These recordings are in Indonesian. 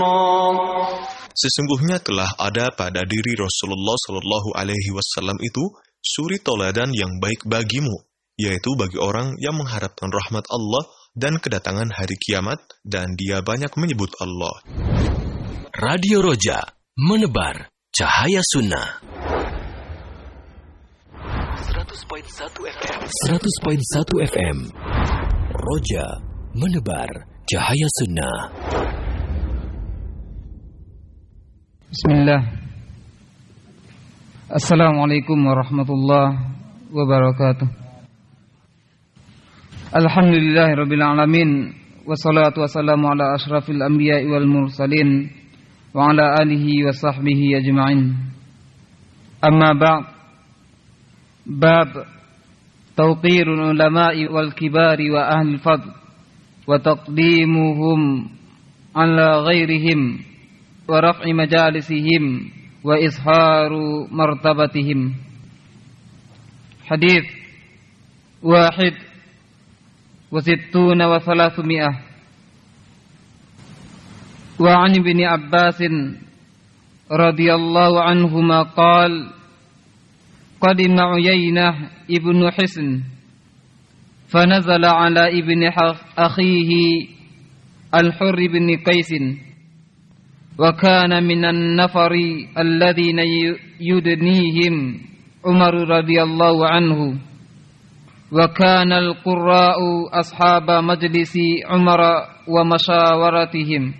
Sesungguhnya telah ada pada diri Rasulullah Shallallahu Alaihi Wasallam itu suri toladan yang baik bagimu, yaitu bagi orang yang mengharapkan rahmat Allah dan kedatangan hari kiamat, dan dia banyak menyebut Allah. Radio Roja, menebar cahaya sunnah. 100.1 FM. Roja, menebar cahaya sunnah. Bismillah. Assalamualaikum warahmatullahi wabarakatuh. Alhamdulillahirabbil alamin, wassalatu wassalamu ala asyrafil anbiya'i wal mursalin wa ala alihi wa sahbihi ajma'in. Amma ba'd. Bab tawqirul ulama'i wal kibari wa ahli fadl wa taqdimuhum ala ghairihim wa raf'i majalisihim wa izharu martabatihim. Hadits wahid wa sittuna wa thalathumiyah. Wa 'an ibni Abbas radhiyallahu anhuma qala qadima Uyainah ibnu Hisn fanazala ala ibni akhihi Al-Hurr ibn Qais wa kana minan nafari alladhina yudnihim Umar radhiyallahu anhu wa kana al-qurra'u ashaba majlisi Umar wa masyawaratihim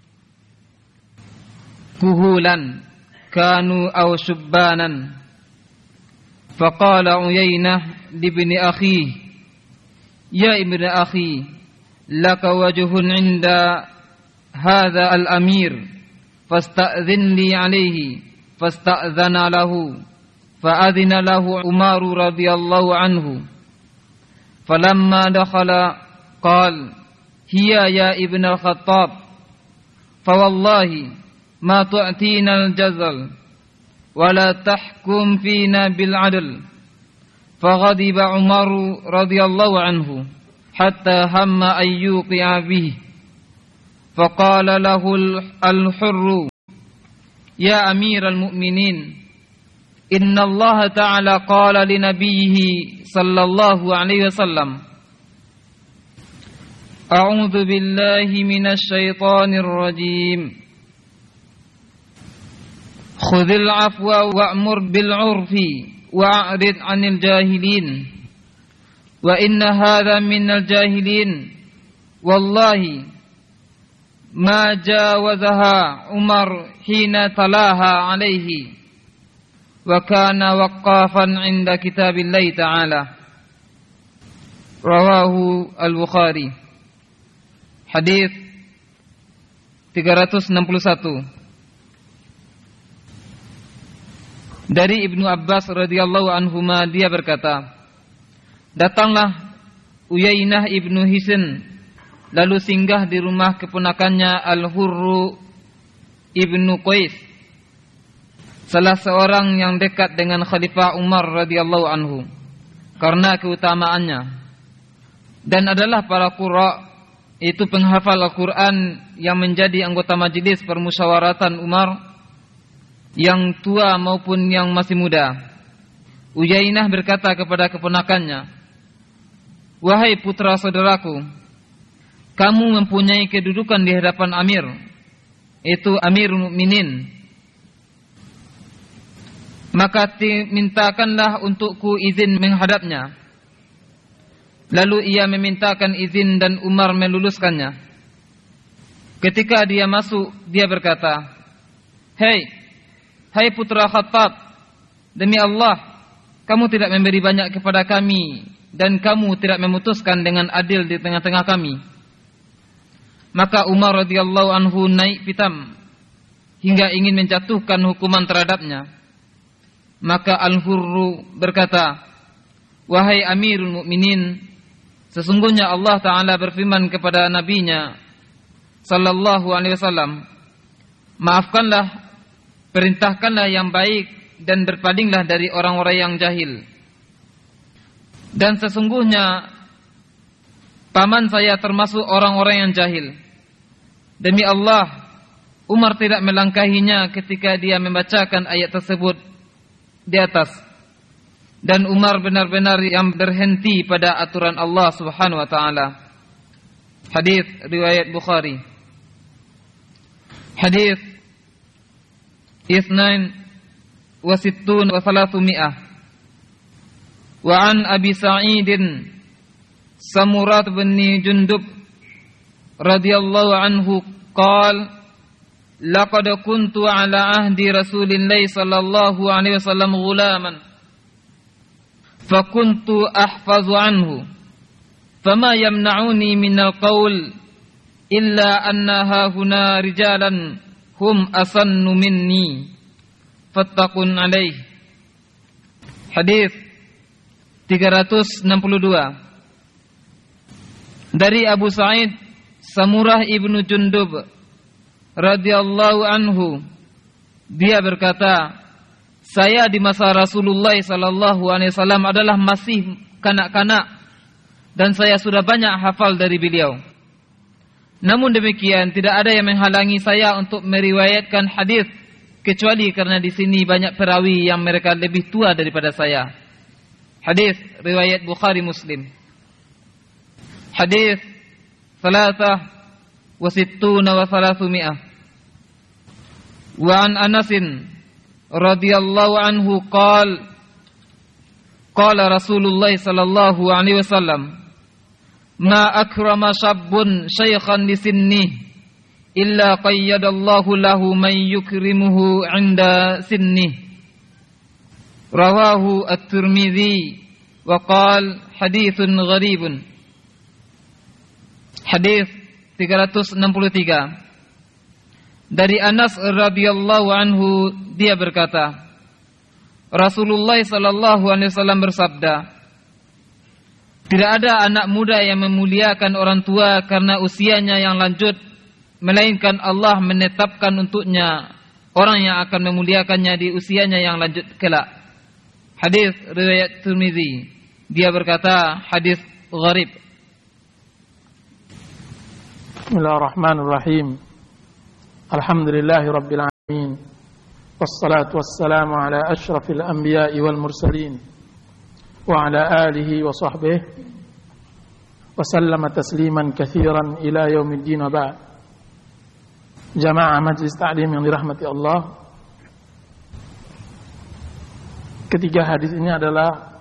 kuhulan kanu aw shubbanan faqala Uyainah libni akhi ya ibni akhi laka wajhun inda hadha al-amir fasta'dhin li alayhi fasta'dhana lahu fa'adhina lahu Umar radhiyallahu anhu falamma dakhala qala hiya ya ibn al-Khattab fawallahi ma tu'tina al-jazal wa la tahkum fina bil 'adl faghadiba Umar radhiyallahu anhu hatta hamma an yuqi'a bihi فقال له الحر يا أمير المؤمنين إن الله تعالى قال لنبيه صلى الله عليه وسلم أعوذ بالله من الشيطان الرجيم خذ العفو وأمر بالعرف وأعرض عن الجاهلين وإن هذا من الجاهلين والله ما جاوزها عمر حين تلاها عليه وكان وقافا عند كتاب الله تعالى. رواه Al-Bukhari. Hadis 361 dari Ibnu Abbas radhiyallahu anhuma, dia berkata, datanglah Uyainah ibnu Hisn lalu singgah di rumah keponakannya Al-Hurr ibnu Qais, salah seorang yang dekat dengan Khalifah Umar radhiyallahu anhu karena keutamaannya, dan adalah para qurra, itu penghafal Al-Quran yang menjadi anggota majelis permusyawaratan Umar, yang tua maupun yang masih muda. Uyainah berkata kepada keponakannya, wahai putra saudaraku, kamu mempunyai kedudukan di hadapan Amir, itu Amirul Mukminin. Maka mintakanlah untukku izin menghadapnya. Lalu ia memintakan izin dan Umar meluluskannya. Ketika dia masuk, dia berkata, Hai putra Khattab, demi Allah, kamu tidak memberi banyak kepada kami, dan kamu tidak memutuskan dengan adil di tengah-tengah kami. Maka Umar radhiyallahu anhu naik pitam hingga ingin menjatuhkan hukuman terhadapnya. Maka Al-Hurr berkata, wahai Amirul Mukminin, sesungguhnya Allah Ta'ala berfirman kepada Nabi-Nya sallallahu alaihi wasallam, maafkanlah, perintahkanlah yang baik, dan berpalinglah dari orang-orang yang jahil. Dan sesungguhnya paman saya termasuk orang-orang yang jahil. Demi Allah, Umar tidak melangkahinya ketika dia membacakan ayat tersebut di atas. Dan Umar benar-benar yang berhenti pada aturan Allah Subhanahu wa taala. Hadis riwayat Bukhari. Hadis 62 wa 300. Wa an Abi Sa'id Samurat bin Jundub radhiyallahu anhu qala laqad kuntu ala ahdi Rasulillah sallallahu alaihi wasallam ghulaman fakuntu ahfazu anhu fama yamna'uni minal qaul illa anna hahuna rijalan hum asannu minni fattaqun alaih. Hadis 362 dari Abu Sa'id Samurah ibnu Jundub radhiyallahu anhu, dia berkata, saya di masa Rasulullah sallallahu alaihi wasallam adalah masih kanak-kanak dan saya sudah banyak hafal dari beliau. Namun demikian tidak ada yang menghalangi saya untuk meriwayatkan hadis kecuali karena di sini banyak perawi yang mereka lebih tua daripada saya. Hadis riwayat Bukhari Muslim. Hadis 63 wa 300. Wa an Anas radhiyallahu anhu qala Rasulullah sallallahu alaihi wasallam ma akrama shabbun shaykhan li sinni illa qayyadallahu lahu man yukrimuhu 'inda sinni. Rawahu at-Tirmidzi wa qala haditsun gharibun. Hadis 363 dari Anas radhiyallahu anhu, dia berkata, Rasulullah sallallahu alaihi wasallam bersabda, tidak ada anak muda yang memuliakan orang tua karena usianya yang lanjut, melainkan Allah menetapkan untuknya orang yang akan memuliakannya di usianya yang lanjut kelak. Hadis riwayat Tirmidzi. Dia berkata hadis gharib. Bismillahirrahmanirrahim. Alhamdulillahi rabbil alamin. Wassalatu wassalamu ala asyrafil anbiya'i wal mursalin wa ala alihi wa sahbihi wa sallama tasliman katsiran ila yaumiddin wa ba'd. Jamaah majlis ta'lim yang dirahmati Allah, ketiga hadis ini adalah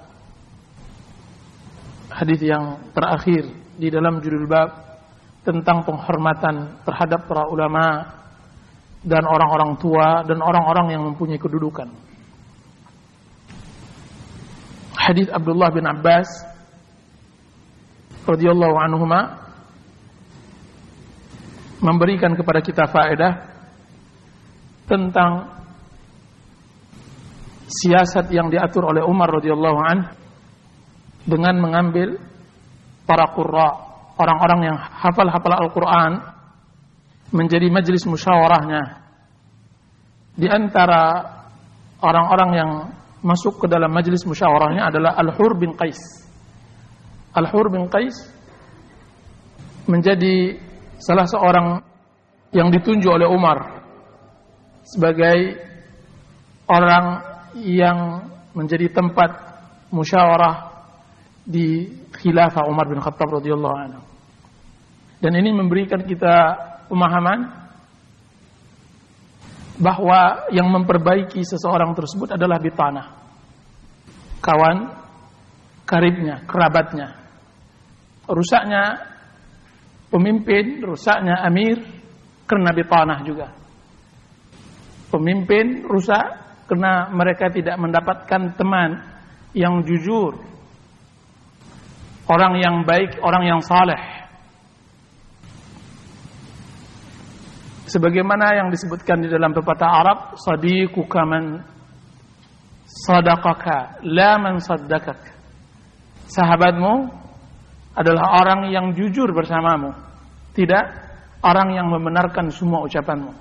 hadis yang terakhir di dalam judul bab tentang penghormatan terhadap para ulama dan orang-orang tua dan orang-orang yang mempunyai kedudukan. Hadis Abdullah bin Abbas radhiyallahu anhuma memberikan kepada kita faedah tentang siasat yang diatur oleh Umar radhiyallahu anhu dengan mengambil para qurra, orang-orang yang hafal-hafal Al-Quran, menjadi majlis musyawarahnya. Di antara orang-orang yang masuk ke dalam majlis musyawarahnya adalah Al-Hur bin Qais. Al-Hur bin Qais menjadi salah seorang yang ditunjuk oleh Umar sebagai orang yang menjadi tempat musyawarah di khilafah Umar bin Khattab radhiyallahu anhu. Dan ini memberikan kita pemahaman bahwa yang memperbaiki seseorang tersebut adalah bitanah, kawan karibnya, kerabatnya. Rusaknya pemimpin, rusaknya amir karena bitanah juga. Pemimpin rusak karena mereka tidak mendapatkan teman yang jujur, orang yang baik, orang yang saleh. Sebagaimana yang disebutkan di dalam pepatah Arab, sadiquka man sadaqaka la man saddaqak. Sahabatmu adalah orang yang jujur bersamamu, tidak orang yang membenarkan semua ucapanmu.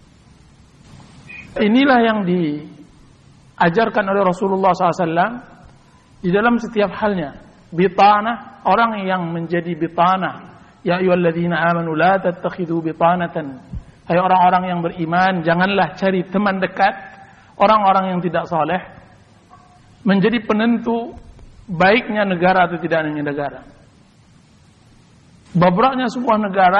Inilah yang diajarkan oleh Rasulullah SAW di dalam setiap halnya. Bitanah, orang yang menjadi bitanah. Ya ayyuhalladzina amanu la tattakhidhu bitanatan Hai orang-orang yang beriman, janganlah cari teman dekat orang-orang yang tidak saleh menjadi penentu baiknya negara atau tidaknya negara. Bobroknya sebuah negara,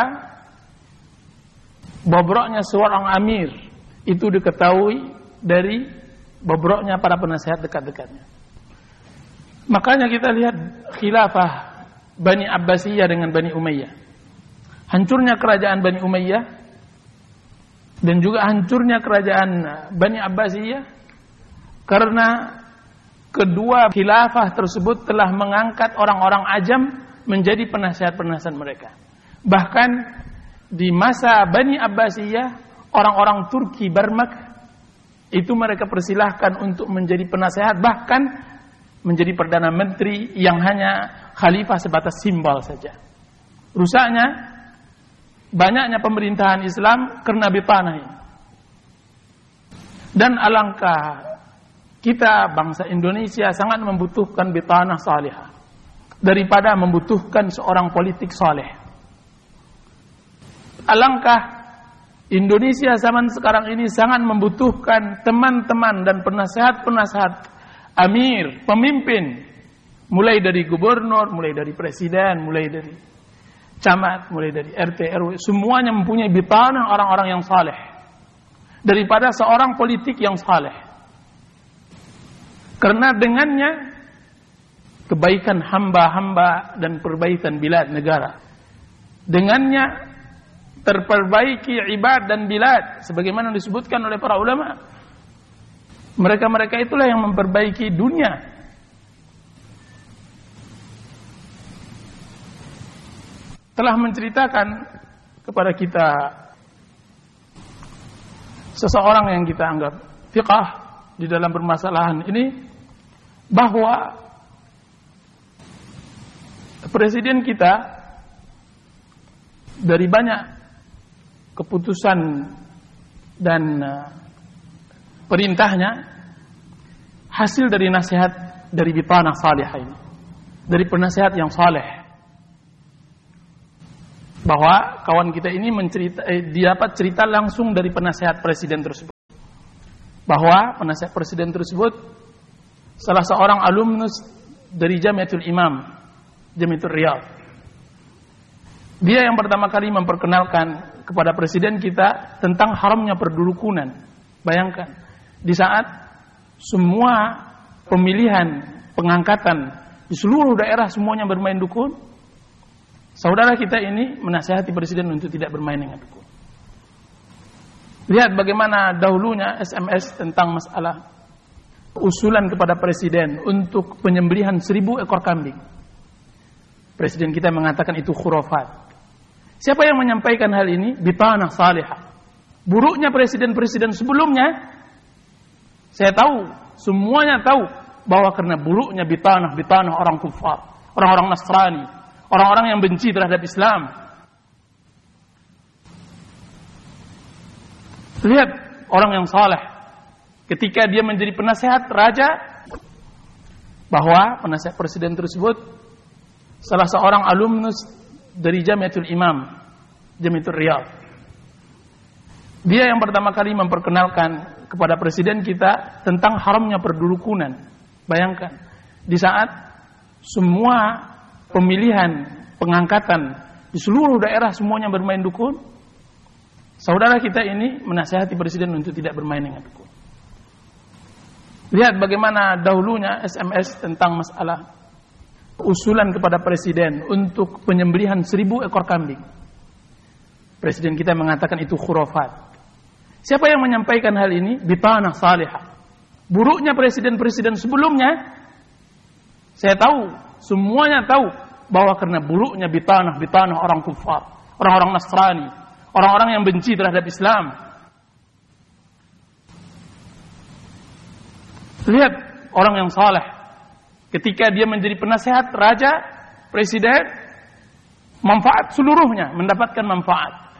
bobroknya seorang amir, itu diketahui dari bobroknya para penasehat dekat-dekatnya. Makanya kita lihat khilafah Bani Abbasiyah dengan Bani Umayyah. Hancurnya kerajaan Bani Umayyah dan juga hancurnya kerajaan Bani Abbasiyah karena kedua khilafah tersebut telah mengangkat orang-orang ajam menjadi penasihat-penasihat mereka. Bahkan di masa Bani Abbasiyah, orang-orang Turki Barmak itu mereka persilahkan untuk menjadi penasehat, bahkan menjadi perdana menteri yang hanya khalifah sebatas simbol saja. Rusaknya banyaknya pemerintahan Islam karena bitanah ini. Dan alangkah kita bangsa Indonesia sangat membutuhkan bitanah salihah daripada membutuhkan seorang politik saleh. Alangkah Indonesia zaman sekarang ini sangat membutuhkan teman-teman dan penasehat-penasehat amir, pemimpin, mulai dari gubernur, mulai dari presiden, mulai dari camat, mulai dari RT, RW, semuanya mempunyai bitanah orang-orang yang saleh daripada seorang politik yang saleh. Karena dengannya kebaikan hamba-hamba dan perbaikan bilad negara. Dengannya terperbaiki ibad dan bilad sebagaimana disebutkan oleh para ulama. Mereka-mereka itulah yang memperbaiki dunia. Telah menceritakan kepada kita seseorang yang kita anggap fiqah di dalam permasalahan ini bahwa presiden kita dari banyak keputusan dan perintahnya hasil dari nasihat dari bitanah salihah ini, dari penasehat yang saleh. Bahwa kawan kita ini dapat cerita langsung dari penasehat presiden tersebut. Bahwa penasehat presiden tersebut salah seorang alumnus dari Jamiatul Imam, Jamiatul Riyadh. Dia yang pertama kali memperkenalkan kepada presiden kita tentang haramnya perdukunan. Bayangkan, di saat semua pemilihan, pengangkatan di seluruh daerah semuanya bermain dukun, saudara kita ini menasihati presiden untuk tidak bermain dengan dukun. Lihat bagaimana dahulunya SMS tentang masalah usulan kepada presiden untuk penyembelihan 1000 ekor kambing. Presiden kita mengatakan itu khurafat. Siapa yang menyampaikan hal ini? Bitanah salihah. Buruknya presiden-presiden sebelumnya, saya tahu, semuanya tahu bahwa karena buruknya bitanah orang kufar, orang-orang Nasrani, orang-orang yang benci terhadap Islam. Lihat orang yang saleh ketika dia menjadi penasehat raja, bahwa penasehat presiden tersebut salah seorang alumnus dari Jamiatul Imam, Jamiatul Riyadh. Dia yang pertama kali memperkenalkan kepada presiden kita tentang haramnya perdukunan. Bayangkan, di saat semua pemilihan, pengangkatan di seluruh daerah semuanya bermain dukun, saudara kita ini menasihati presiden untuk tidak bermain dengan dukun. Lihat bagaimana dahulunya SMS tentang masalah usulan kepada presiden untuk penyembelihan 1000 ekor kambing. Presiden kita mengatakan itu khurafat. Siapa yang menyampaikan hal ini? Bitanah salihah. Buruknya presiden-presiden sebelumnya, saya tahu, semuanya tahu bahwa karena buruknya bitanah orang kufar, orang-orang Nasrani, orang-orang yang benci terhadap Islam. Lihat orang yang saleh ketika dia menjadi penasehat raja, presiden, manfaat seluruhnya, mendapatkan manfaat.